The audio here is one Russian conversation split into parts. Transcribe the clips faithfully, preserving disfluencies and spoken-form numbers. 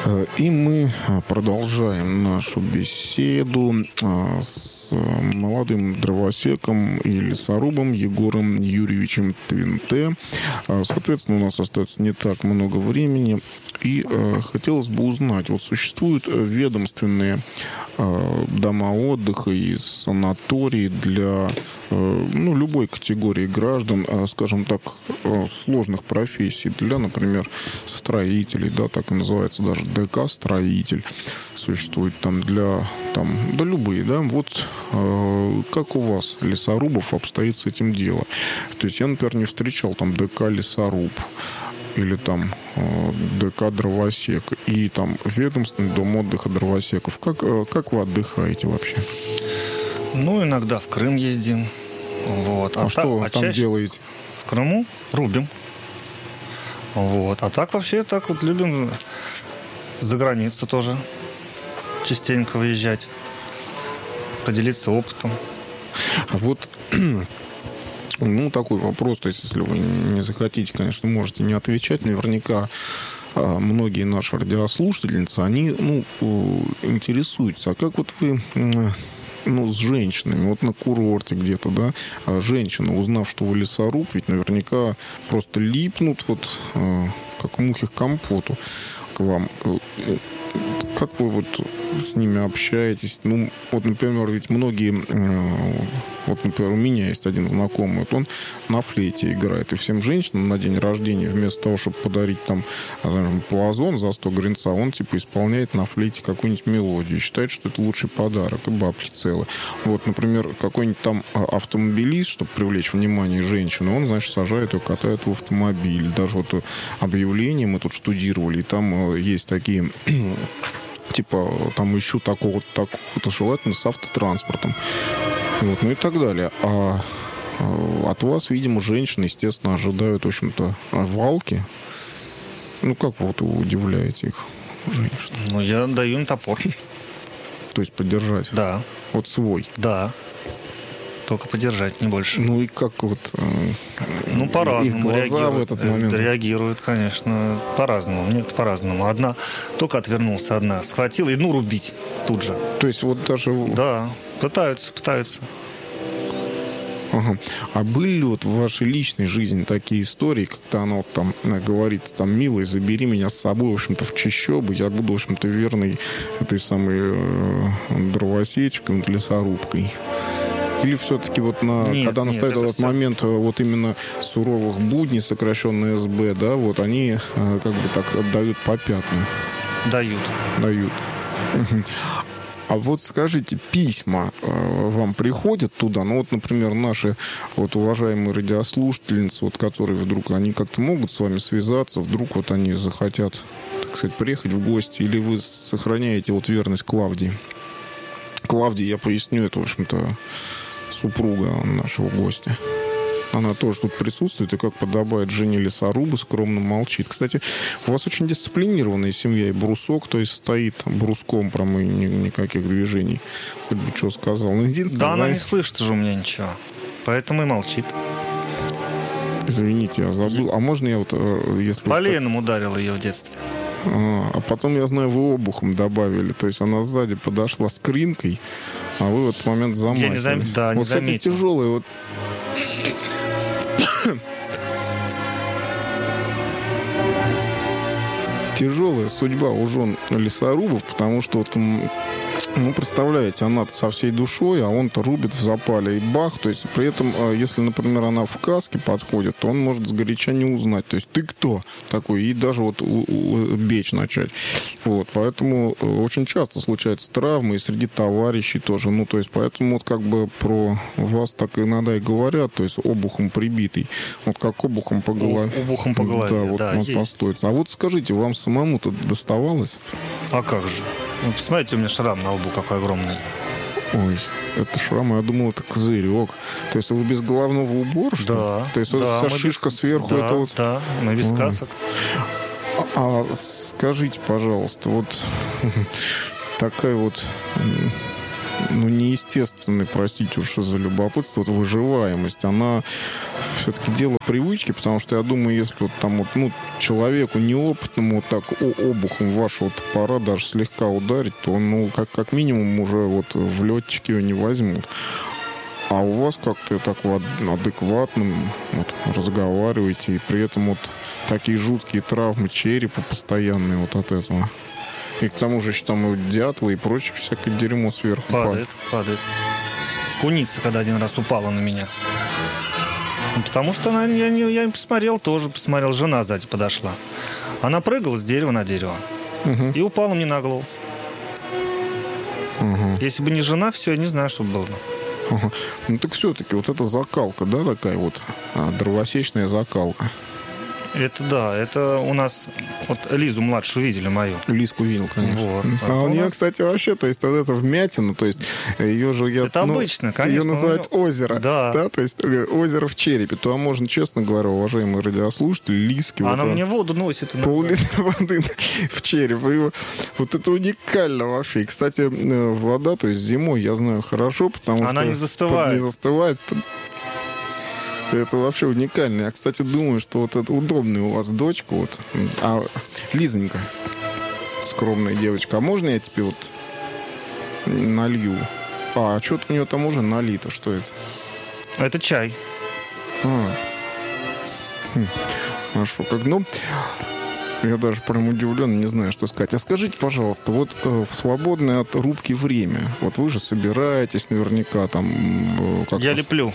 И мы продолжаем нашу беседу с молодым дровосеком и лесорубом Егором Юрьевичем Твинте. Соответственно, у нас остается не так много времени. И хотелось бы узнать, вот существуют ведомственные дома отдыха и санатории для ну, любой категории граждан, скажем так, сложных профессий, для, например, строителей, да, так и называется даже ДК-строитель, существует там для, там, да любые, да, вот как у вас, лесорубов, обстоит с этим дело? То есть я, например, не встречал там ДК-лесоруб, или там э, ДК «Дровосек», и там ведомственный дом отдыха дровосеков. Как, э, как вы отдыхаете вообще? Ну, иногда в Крым ездим. Вот. А, а что та, вы а там чаще делаете? В Крыму рубим. Вот. А так вообще так вот любим за границу тоже частенько выезжать, поделиться опытом. А вот... Ну, такой вопрос, то есть, если вы не захотите, конечно, можете не отвечать. Наверняка многие наши радиослушательницы, они, ну, интересуются. А как вот вы, ну, с женщинами, вот на курорте где-то, да, женщина, узнав, что вы лесоруб, ведь наверняка просто липнут, вот, как мухи к компоту к вам. Как вы вот с ними общаетесь? Ну, вот, например, ведь многие... Вот, например, у меня есть один знакомый, вот он на флейте играет. И всем женщинам на день рождения, вместо того, чтобы подарить там, скажем, плазон за сто гринца, он, типа, исполняет на флейте какую-нибудь мелодию. Считает, что это лучший подарок. И бабки целые. Вот, например, какой-нибудь там автомобилист, чтобы привлечь внимание женщины, он, значит, сажает ее, катает в автомобиль. Даже вот объявление мы тут штудировали, и там есть такие... Типа, там ищу такого-то, такого-то, желательно с автотранспортом. Вот, ну и так далее. А, а от вас, видимо, женщины, естественно, ожидают, в общем-то, валки. Ну, как вот вы удивляете их, женщин? Ну, я даю им топор. То есть поддержать? Да. Вот свой? Да. Только поддержать, не больше. Ну и как вот ну, по-разному их глаза реагируют, в этот момент? Реагируют, конечно, по-разному. Нет, по-разному. Одна только отвернулся, одна схватила и ну рубить тут же. То есть вот даже... Да, пытаются, пытаются. Ага. А были ли вот в вашей личной жизни такие истории, когда она вот там говорит, там, милый, забери меня с собой, в общем-то, в чащобу, я буду, в общем-то, верной этой самой э, дровосечкой, лесорубкой? Или все-таки вот на, нет, когда настает нет, этот все... момент вот именно суровых будней, сокращенной СБ, да, вот они как бы так отдают по пятну? Дают. Дают. А вот скажите, письма э, вам приходят туда? Ну вот, например, наши вот уважаемые радиослушательницы, вот, которые вдруг, они как-то могут с вами связаться, вдруг вот они захотят, так сказать, приехать в гости, или вы сохраняете вот верность Клавдии? Клавдии, я поясню, это, в общем-то, супруга нашего гостя. Она тоже тут присутствует, и как подобает жене лесоруба, скромно молчит. Кстати, у вас очень дисциплинированная семья, и брусок, то есть стоит бруском, прям и ни, никаких движений. Хоть бы что сказал. Но единственное, да, она знаете... не слышит же у меня ничего, поэтому и молчит. Извините, я забыл. А можно я вот... Если Поленом так... ударил ее в детстве. А, а потом, я знаю, вы обухом добавили. То есть она сзади подошла с кринкой, а вы в этот момент замахивались. Я не зам... да, вот, не кстати, заметил. тяжелые вот... Тяжелая судьба у жен лесорубов, потому что вот, ну, представляете, она-то со всей душой, а он-то рубит в запале, и бах, то есть при этом, если, например, она в каске подходит, то он может сгоряча не узнать, то есть ты кто такой, и даже вот у, у, бечь начать. Вот, поэтому очень часто случаются травмы, и среди товарищей тоже, ну, то есть поэтому вот как бы про вас так иногда и говорят, то есть обухом прибитый, вот как обухом по голове. Обухом по голове, да, вот, да, вот пословица. А вот скажите, вам самому-то доставалось? А как же? Ну, посмотрите, у меня шрам на лбу какой огромный. Ой, это шрам, я думал, это козырек. То есть вы без головного убора, что да, ли? То есть да, вот вся шишка без... сверху, да, это вот... Да, мы без касок. А, а скажите, пожалуйста, вот такая вот ну, неестественной, простите уж за любопытство, вот выживаемость, она все-таки дело привычки, потому что я думаю, если вот там вот, ну, человеку неопытному вот так обухом вашего топора даже слегка ударить, то, ну, как, как минимум уже вот в летчике его не возьмут. А у вас как-то так вот адекватно вот, разговариваете, и при этом вот такие жуткие травмы черепа постоянные вот от этого. И к тому же еще там и дятлы и прочее всякое дерьмо сверху падает. Падает, падает. Куница, когда один раз упала на меня. Ну, потому что она, я, я, я посмотрел, тоже посмотрел, жена сзади подошла. Она прыгала с дерева на дерево. Угу. И упала мне на голову. Угу. Если бы не жена, все, я не знаю, что было бы. Ага. Ну так все-таки вот эта закалка, да, такая вот а, дровосечная закалка. Это да, это у нас вот Лизу младшую видели мою. Лизку видел, конечно. Вот. А у, у нее, нас... кстати, вообще, то есть вот это вмятина, то есть ее же я... Это ну, обычно, конечно. Ее называют нее... озеро. Да. да. То есть озеро в черепе. То, а можно, честно говоря, уважаемые радиослушатели, Лизки... Она вот, мне воду носит. Пол-литра воды в череп. И вот это уникально вообще. И, кстати, вода, то есть зимой, я знаю хорошо, потому Она что... Она не застывает. Не застывает. Это вообще уникально. Я, кстати, думаю, что вот это удобная у вас дочка. Вот. А Лизонька, скромная девочка, а можно я тебе вот налью? А, а что-то у нее там уже налито. Что это? Это чай. А. Хм. Хорошо. Как, ну, я даже прям удивлен, не знаю, что сказать. А скажите, пожалуйста, вот э, в свободное от рубки время, вот вы же собираетесь наверняка там... Э, как я вас... леплю.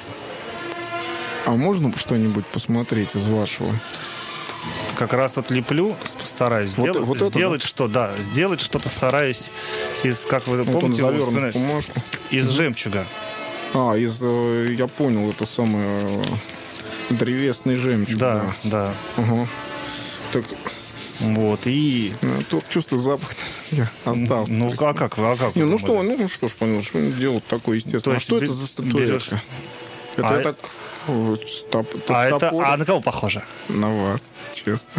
А можно что-нибудь посмотреть из вашего? Как раз вот леплю, стараюсь вот, сделать, вот это, сделать да? что, да, сделать что-то стараюсь из, как вы вот помните, он завернут в бумажку. Из жемчуга. А, из, я понял, это самое древесный жемчуг. Да, да. да. Угу. Так. Вот, и... Ну, тут чувство запаха остался. Ну, а как вы, а как Не, вы ну что, ну что ж, понял, что делать такое, естественно. А что это за статуэтка? Это а я так... Стоп, а, это, а на кого похоже? На вас, честно.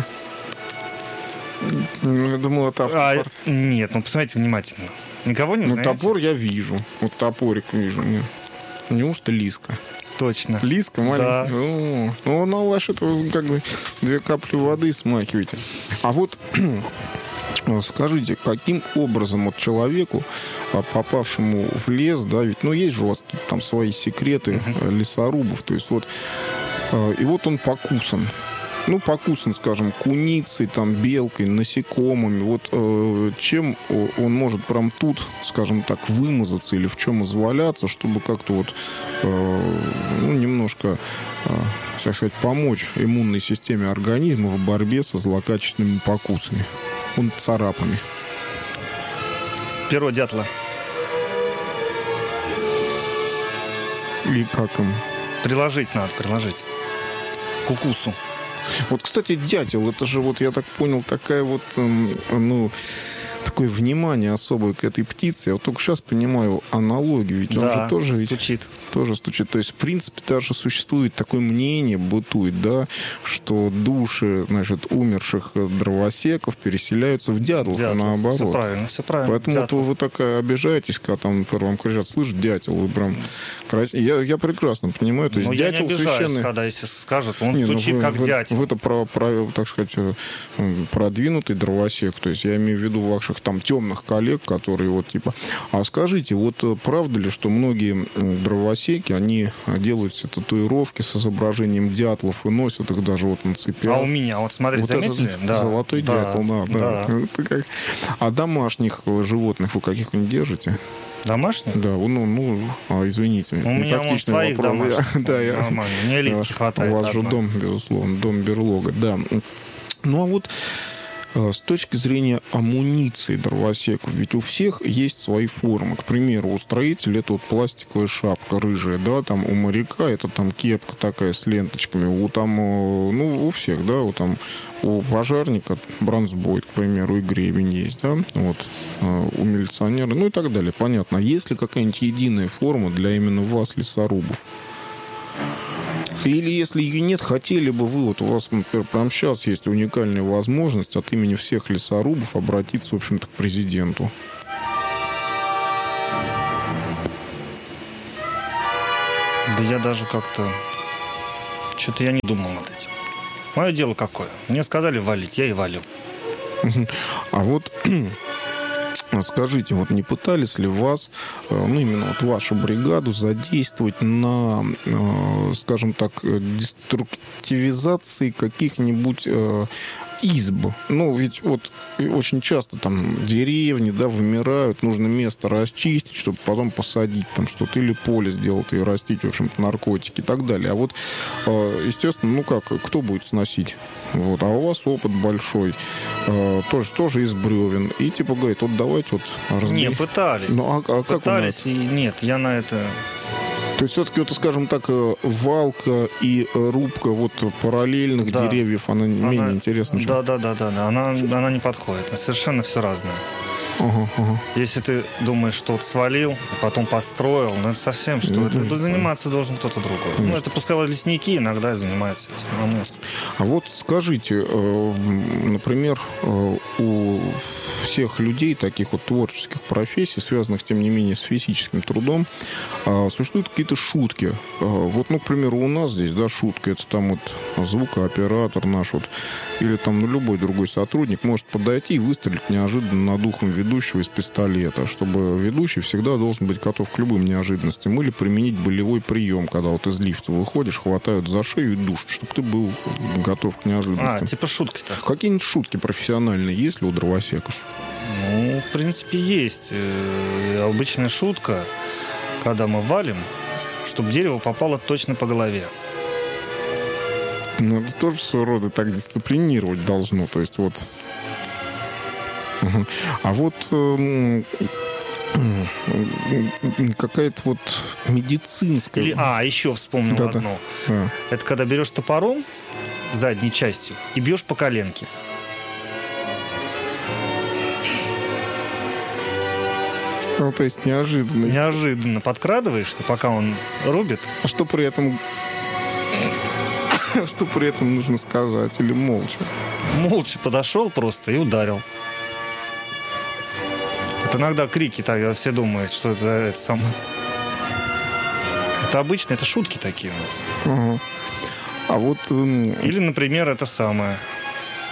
Я думал, это автопорт. А, нет, ну посмотрите внимательно. Никого не ну, знаете? Топор я вижу. Вот топорик вижу. Нет. Неужто Лизка? Точно. Лизка маленькая? Да. Ну, ну, на ваш это как бы две капли воды смакиваете. А вот... Скажите, каким образом вот человеку, попавшему в лес, да, ведь, ну, есть же у вас там свои секреты uh-huh. лесорубов, то есть вот, и вот он покусан, ну, покусан, скажем, куницей, там, белкой, насекомыми, вот чем он может прям тут, скажем так, вымазаться или в чем изваляться, чтобы как-то вот, ну, немножко... так сказать, помочь иммунной системе организма в борьбе со злокачественными покусами. Он царапами. Перо дятла. И как им? Приложить надо, приложить. К укусу. Вот, кстати, дятел, это же, вот я так понял, такая вот, ну, такое внимание особое к этой птице. Я вот только сейчас понимаю аналогию. Ведь да, он же тоже ведь стучит. Тоже стучит. То есть, в принципе, даже существует такое мнение, бытует, да, что души, значит, умерших дровосеков переселяются в дятлов, дятлов. и наоборот. Все правильно, все правильно. Поэтому вот вы, вы так обижаетесь, когда там, например, вам кричат, слышь, дятел, вы прям... Я, я прекрасно понимаю. То есть, но дятел я не обижаюсь, священный... когда если скажут, он не, стучит, ну вы, как вы, дятел. Вы-то, про, про, так сказать, продвинутый дровосек. То есть, я имею в виду ваших там темных коллег, которые вот типа... А скажите, вот правда ли, что многие дровосеки, они делают все татуировки с изображением дятлов и носят их даже вот на цепях? А у меня, вот смотрите, вот заметили? Да. Золотой да, дятел, да. да. да. Это как... А домашних животных вы каких-нибудь держите? Домашних? Да, ну, ну а, извините. У меня вон своих вопрос. домашних. Я, да, я, нормально. Мне Лизки хватает. У вас одна. же дом, безусловно, дом-берлога, да. Ну, а вот с точки зрения амуниции дровосеков, ведь у всех есть свои формы. К примеру, у строителя это вот пластиковая шапка рыжая, да, там у моряка это там кепка такая с ленточками, у там, ну, у всех, да, у там у пожарника бронзбойт, к примеру, и гребень есть, да, вот, у милиционера, ну и так далее, понятно. А есть ли какая-нибудь единая форма для именно вас, лесорубов? Или если ее нет, хотели бы вы, вот у вас, например, прямо сейчас есть уникальная возможность от имени всех лесорубов обратиться, в общем-то, к президенту. Да я даже как-то... Что-то я не думал над этим. Мое дело какое? Мне сказали валить, я и валил. А вот скажите, вот не пытались ли вас, ну, именно вот вашу бригаду задействовать на, скажем так, деструктивизации каких-нибудь изб? Ну, ведь вот очень часто там деревни, да, вымирают, нужно место расчистить, чтобы потом посадить там что-то, или поле сделать и растить, в общем-то, наркотики и так далее. А вот, естественно, ну как, кто будет сносить? Вот. А у вас опыт большой, тоже, тоже из бревен. И типа говорит, вот давайте вот разберем. Не, пытались. Ну, а, а как пытались, и нет, я на это... То есть все-таки, вот, скажем так, валка и рубка вот параллельных да. деревьев, она, она менее интересна? Да, да, да, да, да. Она, она не подходит. Совершенно все разное. Ага, ага. Если ты думаешь, что вот свалил, потом построил, ну это совсем что? Ну, это, это заниматься должен кто-то другой. Конечно. Ну, это пускай лесники иногда и занимаются этим. А, мы... а вот скажите, например, у всех людей, таких вот творческих профессий, связанных, тем не менее, с физическим трудом, существуют какие-то шутки. Вот, ну, к примеру, у нас здесь, да, шутка, это там вот звукооператор наш вот, или там ну, любой другой сотрудник может подойти и выстрелить неожиданно над ухом ведущего из пистолета, чтобы ведущий всегда должен быть готов к любым неожиданностям, или применить болевой прием, когда вот из лифта выходишь, хватают за шею и душат, чтобы ты был готов к неожиданностям. А, типа шутки-то. Какие-нибудь шутки профессиональные есть ли у дровосеков? Ну, в принципе, есть. Обычная шутка, когда мы валим, чтобы дерево попало точно по голове. Ну, это тоже своего рода так дисциплинировать должно. То есть вот... А вот э, какая-то вот медицинская... Или, а, еще вспомнил да, одно. Да. А. Это когда берешь топором задней частью и бьешь по коленке. Ну, то есть неожиданно. Неожиданно подкрадываешься, пока он рубит. А что при этом... Что при этом нужно сказать? Или молча? Молча подошел просто и ударил. Вот иногда крики, так все думают, что это, это самое. Это обычно, это шутки такие у нас. Ага. А вот... Или, например, это самое.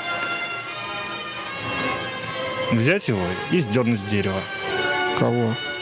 Взять его и сдернуть с дерева. Кого?